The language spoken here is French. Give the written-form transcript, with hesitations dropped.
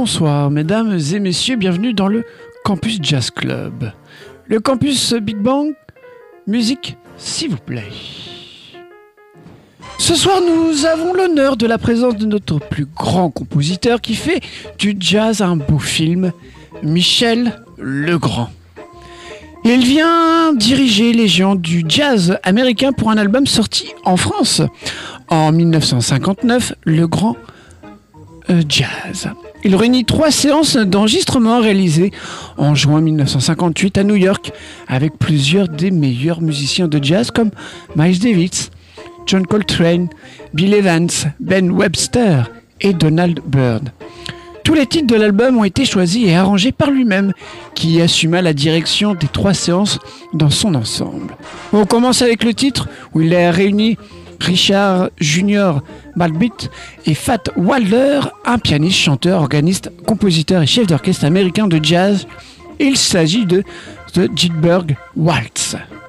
Bonsoir mesdames et messieurs, bienvenue dans le Campus Jazz Club. Le campus Big Bang, musique s'il vous plaît. Ce soir nous avons l'honneur de la présence de notre plus grand compositeur qui fait du jazz un beau film, Michel Legrand. Il vient diriger les géants du jazz américain pour un album sorti en France en 1959, Legrand Jazz. Il réunit 3 séances d'enregistrement réalisées en juin 1958 à New York avec plusieurs des meilleurs musiciens de jazz comme Miles Davis, John Coltrane, Bill Evans, Ben Webster et Donald Byrd. Tous les titres de l'album ont été choisis et arrangés par lui-même, qui assuma la direction des 3 séances dans son ensemble. On commence avec le titre où il a réuni Richard Junior Maltbie et Fat Wilder, un pianiste, chanteur, organiste, compositeur et chef d'orchestre américain de jazz. Il s'agit de The Jitterbug Waltz.